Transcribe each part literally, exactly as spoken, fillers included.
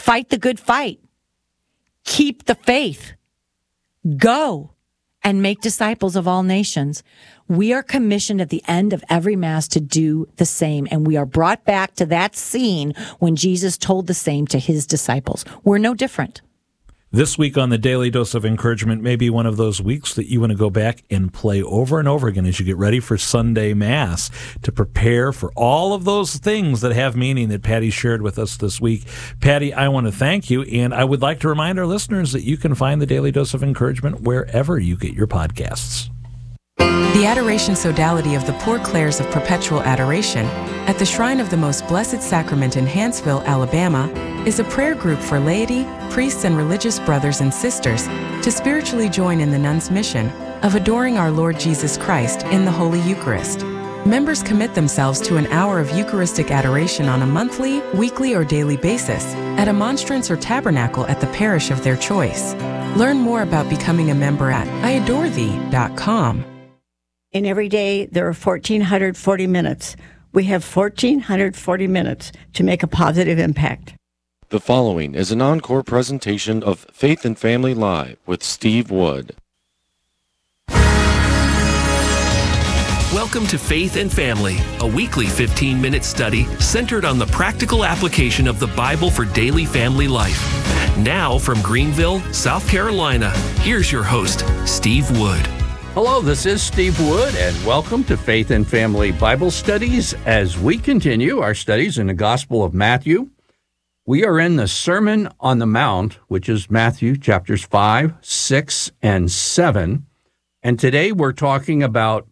Fight the good fight. Keep the faith. Go and make disciples of all nations. We are commissioned at the end of every Mass to do the same, and we are brought back to that scene when Jesus told the same to his disciples. We're no different. This week on the Daily Dose of Encouragement may be one of those weeks that you want to go back and play over and over again as you get ready for Sunday Mass to prepare for all of those things that have meaning that Patty shared with us this week. Patty, I want to thank you, and I would like to remind our listeners that you can find the Daily Dose of Encouragement wherever you get your podcasts. The Adoration Sodality of the Poor Clares of Perpetual Adoration at the Shrine of the Most Blessed Sacrament in Hanceville, Alabama, is a prayer group for laity, priests, and religious brothers and sisters to spiritually join in the nuns' mission of adoring our Lord Jesus Christ in the Holy Eucharist. Members commit themselves to an hour of Eucharistic adoration on a monthly, weekly, or daily basis at a monstrance or tabernacle at the parish of their choice. Learn more about becoming a member at I adore thee dot com. And every day there are one thousand four hundred forty minutes. We have one thousand four hundred forty minutes to make a positive impact. The following is an encore presentation of Faith and Family Live with Steve Wood. Welcome to Faith and Family, a weekly fifteen-minute study centered on the practical application of the Bible for daily family life. Now from Greenville, South Carolina, here's your host, Steve Wood. Hello, this is Steve Wood, and welcome to Faith and Family Bible Studies as we continue our studies in the Gospel of Matthew. We are in the Sermon on the Mount, which is Matthew chapters five, six, and seven. And today we're talking about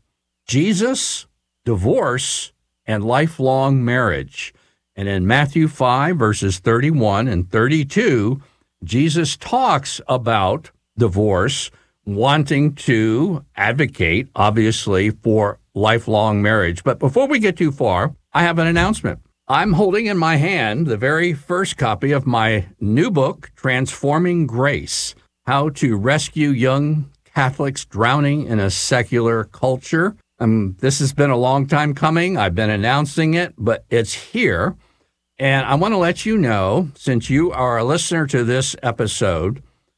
Jesus, divorce, and lifelong marriage. And in Matthew five, verses thirty-one and thirty-two, Jesus talks about divorce, wanting to advocate, obviously, for lifelong marriage. But before we get too far, I have an announcement. I'm holding in my hand the very first copy of my new book, Transforming Grace, How to Rescue Young Catholics Drowning in a Secular Culture. Um, this has been a long time coming. I've been announcing it, but it's here. And I want to let you know, since you are a listener to this episode,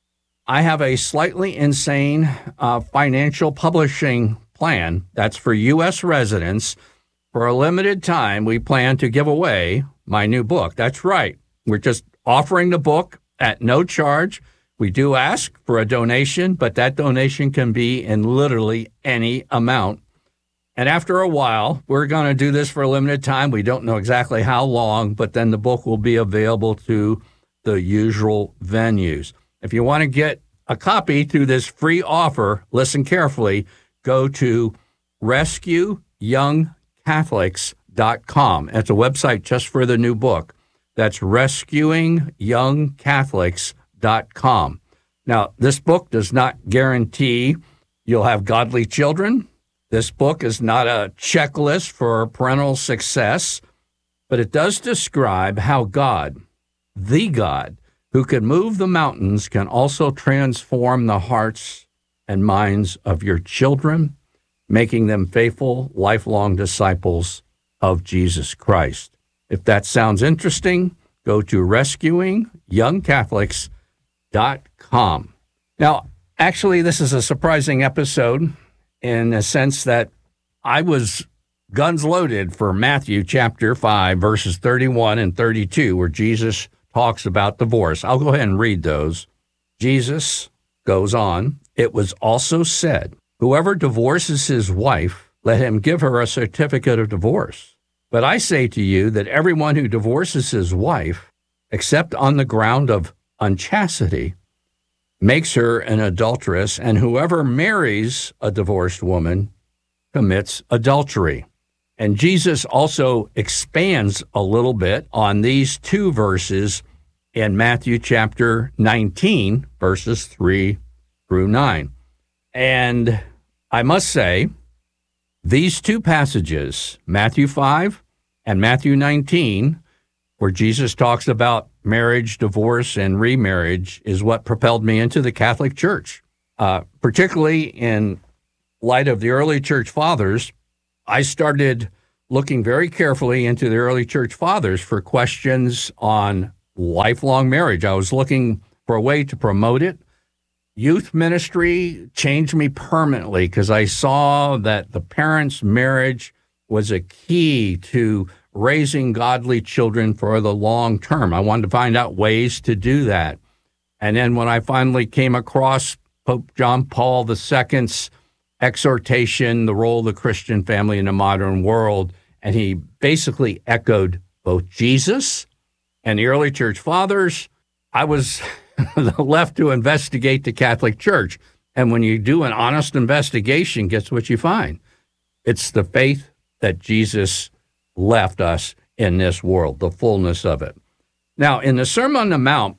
I have a slightly insane uh, financial publishing plan that's for U S residents. For a limited time, we plan to give away my new book. That's right. We're just offering the book at no charge. We do ask for a donation, but that donation can be in literally any amount. And after a while, we're going to do this for a limited time. We don't know exactly how long, but then the book will be available to the usual venues. If you want to get a copy through this free offer, listen carefully, go to rescue young catholics dot com. It's a website just for the new book. That's rescuing young catholics dot com. Now, this book does not guarantee you'll have godly children. This book is not a checklist for parental success, but it does describe how God, the God, who can move the mountains, can also transform the hearts and minds of your children, making them faithful, lifelong disciples of Jesus Christ. If that sounds interesting, go to rescuing young catholics dot com. Now, actually, this is a surprising episode in the sense that I was guns loaded for Matthew chapter five, verses thirty-one and thirty-two, where Jesus talks about divorce. I'll go ahead and read those. Jesus goes on, "It was also said, whoever divorces his wife, let him give her a certificate of divorce. But I say to you that everyone who divorces his wife, except on the ground of unchastity, makes her an adulteress, and whoever marries a divorced woman commits adultery." And Jesus also expands a little bit on these two verses in Matthew chapter nineteen, verses three through nine. And I must say, these two passages, Matthew five and Matthew nineteen, where Jesus talks about marriage, divorce, and remarriage, is what propelled me into the Catholic Church. Uh, particularly in light of the early church fathers, I started looking very carefully into the early church fathers for questions on lifelong marriage. I was looking for a way to promote it. Youth ministry changed me permanently because I saw that the parents' marriage was a key to raising godly children for the long term. I wanted to find out ways to do that. And then when I finally came across Pope John Paul the Second's exhortation, the role of the Christian family in the modern world, and he basically echoed both Jesus and the early church fathers, I was left to investigate the Catholic Church. And when you do an honest investigation, guess what you find? It's the faith that Jesus left us in this world, the fullness of it. Now, in the Sermon on the Mount,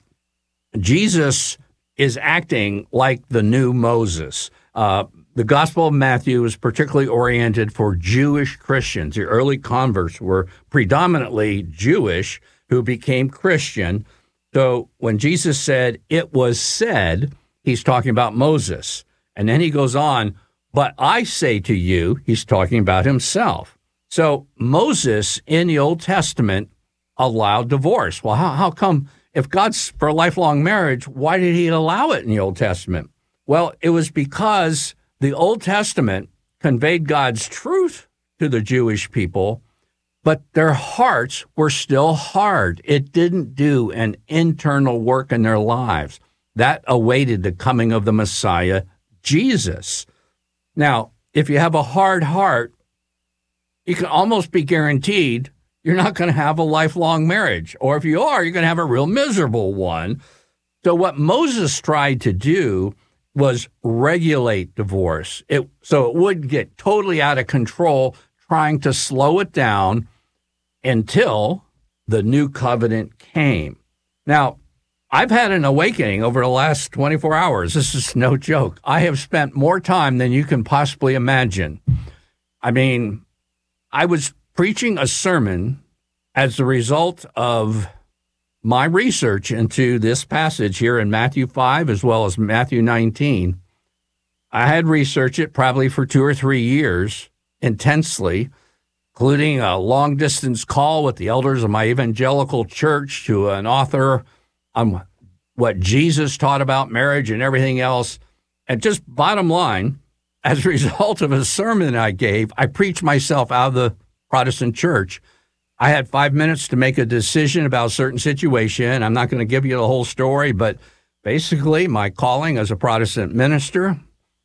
Jesus is acting like the new Moses. Uh, the Gospel of Matthew is particularly oriented for Jewish Christians. The early converts were predominantly Jewish who became Christian. So when Jesus said, "It was said," he's talking about Moses. And then he goes on, "But I say to you," he's talking about himself. So Moses in the Old Testament allowed divorce. Well, how, how come if God's for lifelong marriage, why did he allow it in the Old Testament? Well, it was because the Old Testament conveyed God's truth to the Jewish people, but their hearts were still hard. It didn't do an internal work in their lives. That awaited the coming of the Messiah, Jesus. Now, if you have a hard heart, you can almost be guaranteed you're not going to have a lifelong marriage. Or if you are, you're going to have a real miserable one. So what Moses tried to do was regulate divorce. It, so it wouldn't get totally out of control, trying to slow it down until the new covenant came. Now, I've had an awakening over the last twenty-four hours. This is no joke. I have spent more time than you can possibly imagine. I mean, I was preaching a sermon as a result of my research into this passage here in Matthew five as well as Matthew nineteen. I had researched it probably for two or three years intensely, including a long-distance call with the elders of my evangelical church to an author on what Jesus taught about marriage and everything else. And just bottom line, as a result of a sermon I gave, I preached myself out of the Protestant church. I had five minutes to make a decision about a certain situation. I'm not going to give you the whole story, but basically my calling as a Protestant minister,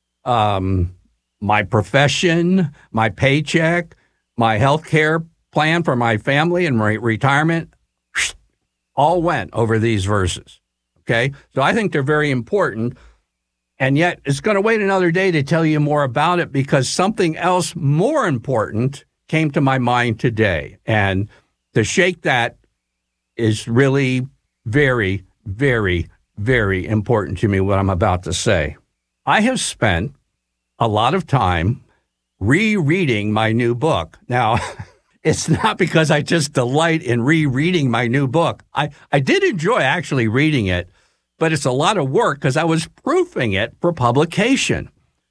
um, my profession, my paycheck, my health care plan for my family and my retirement, all went over these verses, okay? So I think they're very important, and yet it's going to wait another day to tell you more about it because something else more important came to my mind today. And to shake that is really very, very, very important to me, what I'm about to say. I have spent a lot of time rereading my new book. Now, it's not because I just delight in rereading my new book. I, I did enjoy actually reading it, but it's a lot of work because I was proofing it for publication.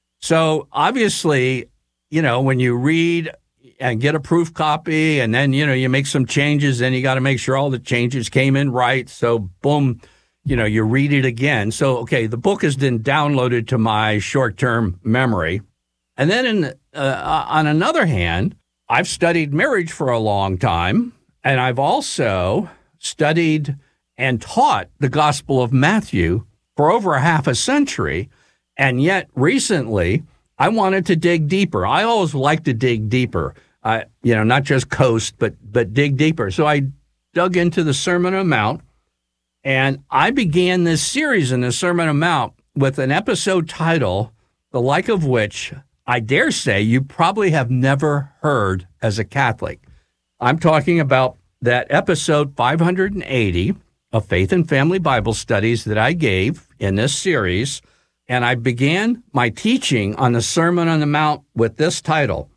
So obviously, you know, when you read and get a proof copy and then, you know, you make some changes, then you got to make sure all the changes came in right. So boom, you know, you read it again. So, okay, the book has been downloaded to my short-term memory. And then in, uh, on another hand, I've studied marriage for a long time, and I've also studied and taught the Gospel of Matthew for over a half a century. And yet recently, I wanted to dig deeper. I always like to dig deeper, uh, you know, not just coast, but but dig deeper. So I dug into the Sermon on the Mount, and I began this series in the Sermon on the Mount with an episode title, the like of which I dare say you probably have never heard as a Catholic. I'm talking about that episode five hundred eighty of Faith and Family Bible Studies that I gave in this series. And I began my teaching on the Sermon on the Mount with this title,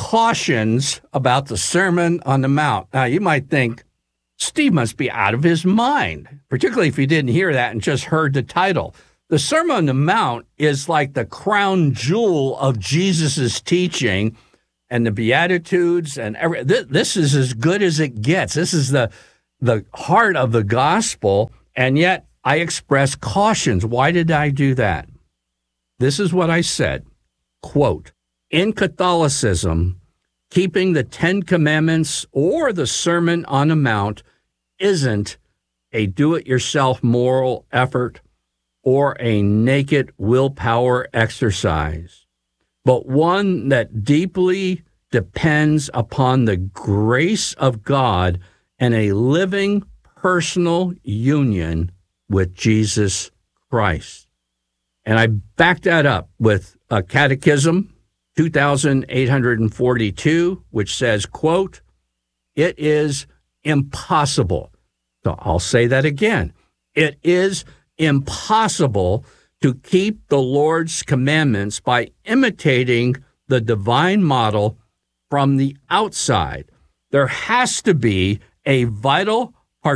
Cautions about the Sermon on the Mount. Now, you might think, Steve must be out of his mind, particularly if you didn't hear that and just heard the title. The Sermon on the Mount is like the crown jewel of Jesus's teaching and the Beatitudes, and every, th- this is as good as it gets. This is the the heart of the gospel, and yet I express cautions. Why did I do that? This is what I said, quote, in Catholicism, keeping the Ten Commandments or the Sermon on the Mount isn't a do-it-yourself moral effort or a naked willpower exercise, but one that deeply depends upon the grace of God and a living personal union with Jesus Christ. And I back that up with a catechism, two thousand eight hundred forty-two, which says, quote, it is impossible. So I'll say that again. It is impossible to keep the Lord's commandments by imitating the divine model from the outside. There has to be a vital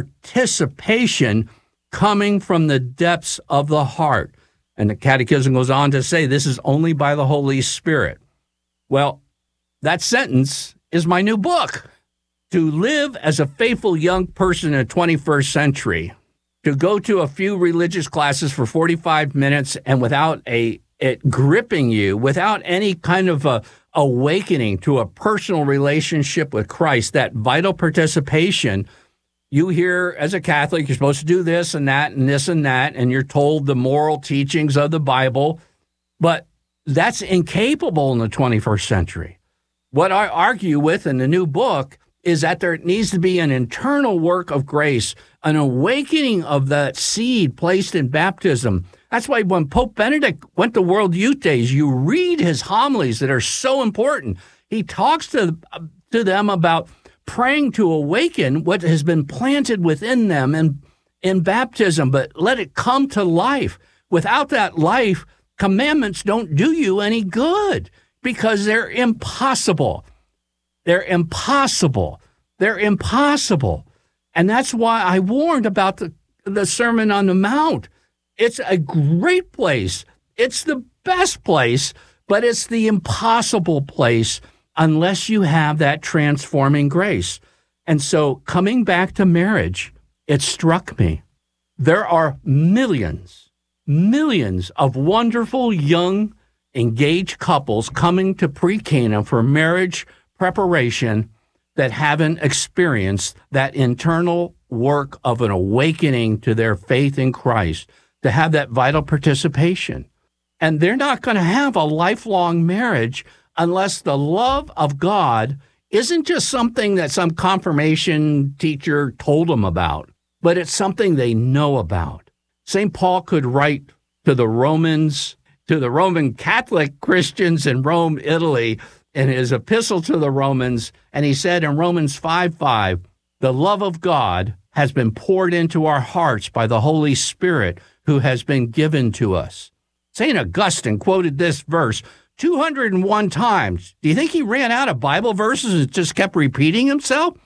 participation coming from the depths of the heart. And the Catechism goes on to say this is only by the Holy Spirit. Well, that sentence is my new book. To live as a faithful young person in the twenty-first century, to go to a few religious classes for forty-five minutes and without a it gripping you, without any kind of a awakening to a personal relationship with Christ, that vital participation. You hear as a Catholic, you're supposed to do this and that and this and that, and you're told the moral teachings of the Bible, but that's incapable in the twenty-first century. What I argue with in the new book is that there needs to be an internal work of grace, an awakening of that seed placed in baptism. That's why when Pope Benedict went to World Youth Days, you read his homilies that are so important. He talks to, to them about praying to awaken what has been planted within them in, in baptism, but let it come to life. Without that life, commandments don't do you any good because they're impossible. They're impossible. They're impossible. And that's why I warned about the, the Sermon on the Mount. It's a great place. It's the best place, but it's the impossible place unless you have that transforming grace. And so coming back to marriage, it struck me. There are millions, millions of wonderful young engaged couples coming to pre-Cana for marriage preparation that haven't experienced that internal work of an awakening to their faith in Christ, to have that vital participation. And they're not going to have a lifelong marriage unless the love of God isn't just something that some confirmation teacher told them about, but it's something they know about. Saint Paul could write to the Romans, to the Roman Catholic Christians in Rome, Italy, in his epistle to the Romans, and he said in Romans five five, the love of God has been poured into our hearts by the Holy Spirit who has been given to us. Saint Augustine quoted this verse two hundred one times. Do you think he ran out of Bible verses and just kept repeating himself?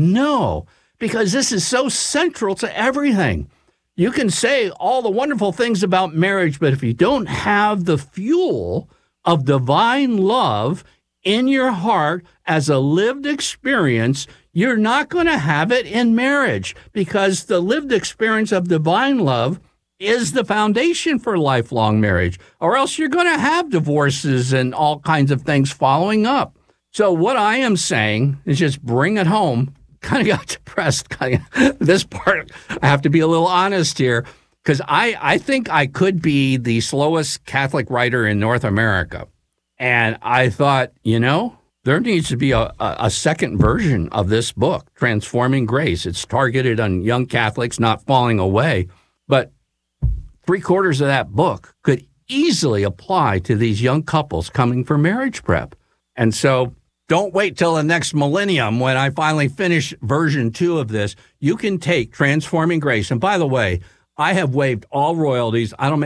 No, because this is so central to everything. You can say all the wonderful things about marriage, but if you don't have the fuel of divine love in your heart as a lived experience, you're not going to have it in marriage, because the lived experience of divine love is the foundation for lifelong marriage, or else you're going to have divorces and all kinds of things following up. So what I am saying is just bring it home. Kind of got depressed. Kind of, this part, I have to be a little honest here, because I, I think I could be the slowest Catholic writer in North America. And I thought, you know, there needs to be a, a, a second version of this book, Transforming Grace. It's targeted on young Catholics not falling away. But three quarters of that book could easily apply to these young couples coming for marriage prep. And so don't wait till the next millennium when I finally finish version two of this. You can take Transforming Grace. And by the way, I have waived all royalties. I don't make a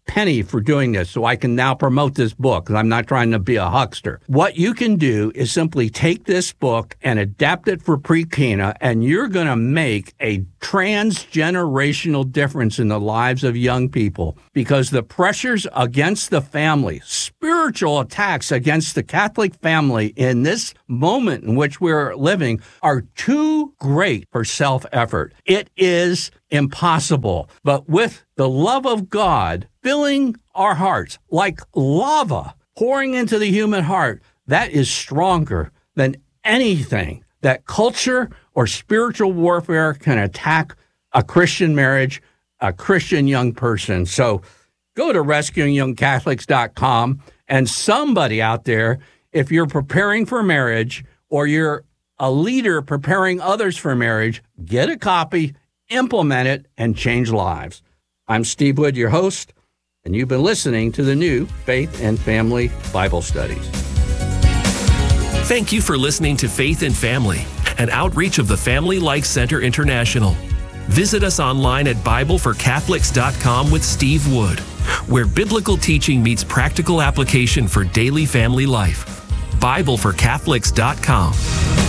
penny for doing this, so I can now promote this book, because I'm not trying to be a huckster. What you can do is simply take this book and adapt it for pre-Cana, and you're going to make a transgenerational difference in the lives of young people, because the pressures against the family, spiritual attacks against the Catholic family in this moment in which we're living are too great for self-effort. It is impossible. But with the love of God filling our hearts like lava pouring into the human heart, that is stronger than anything that culture or spiritual warfare can attack a Christian marriage, a Christian young person. So go to rescuing young catholics dot com, and somebody out there, if you're preparing for marriage or you're a leader preparing others for marriage, get a copy, implement it, and change lives. I'm Steve Wood, your host, and you've been listening to the new Faith and Family Bible Studies. Thank you for listening to Faith and Family, an outreach of the Family Life Center International. Visit us online at bible for catholics dot com with Steve Wood, where biblical teaching meets practical application for daily family life. bible for catholics dot com.